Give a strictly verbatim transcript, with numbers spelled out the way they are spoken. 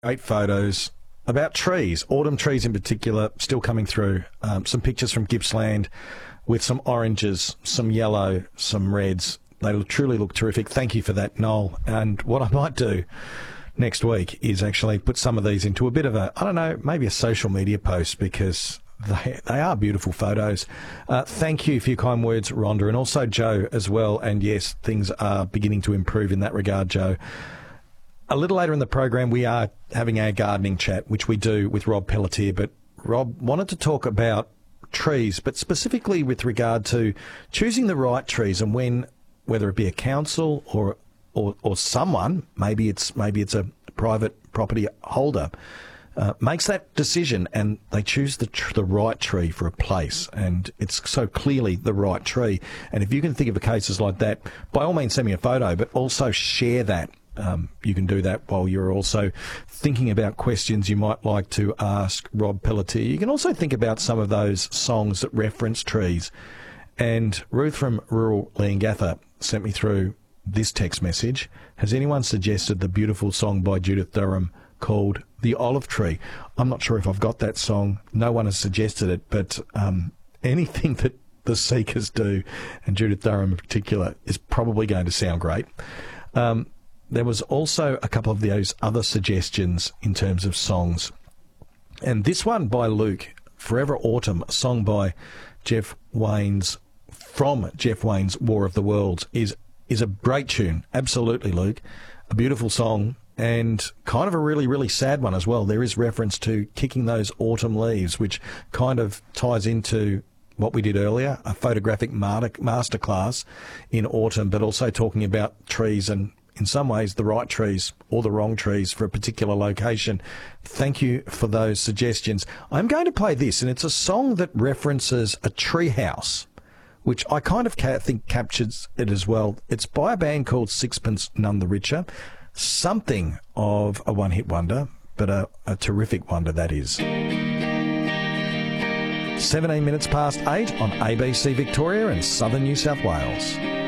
Eight photos about trees, autumn trees in particular, still coming through. Um, some pictures from Gippsland with some oranges, some yellow, some reds. They look, truly look terrific. Thank you for that, Noel. And what I might do next week is actually put some of these into a bit of a, I don't know, maybe a social media post, because they they are beautiful photos. Uh, thank you for your kind words, Rhonda, and also Joe as well. And yes, things are beginning to improve in that regard, Joe. A little later in the program, we are having our gardening chat, which we do with Rob Pelletier. But Rob wanted to talk about trees, but specifically with regard to choosing the right trees, and when, whether it be a council or or, or someone, maybe it's maybe it's a private property holder, uh, makes that decision and they choose the tr- the right tree for a place, and it's so clearly the right tree. And if you can think of cases like that, by all means send me a photo, but also share that. Um, you can do that while you're also thinking about questions you might like to ask Rob Pelletier. You can also think about some of those songs that reference trees. And Ruth from rural Leongatha sent me through this text message. Has anyone suggested the beautiful song by Judith Durham called The Olive Tree? I'm not sure if I've got that song. No one has suggested it, but um, anything that the Seekers do, and Judith Durham in particular, is probably going to sound great. Um, There was also a couple of those other suggestions in terms of songs. And this one by Luke, Forever Autumn, a song by Jeff Wayne's, from Jeff Wayne's War of the Worlds, is is a great tune. Absolutely, Luke. A beautiful song, and kind of a really, really sad one as well. There is reference to kicking those autumn leaves, which kind of ties into what we did earlier, a photographic masterclass in autumn, but also talking about trees and, in some ways, the right trees or the wrong trees for a particular location. Thank you for those suggestions. I'm going to play this, and it's a song that references a tree house, which I kind of ca- think captures it as well. It's by a band called Sixpence None the Richer. Something of a one-hit wonder, but a, a terrific wonder that is. seventeen minutes past eight on A B C Victoria and Southern New South Wales.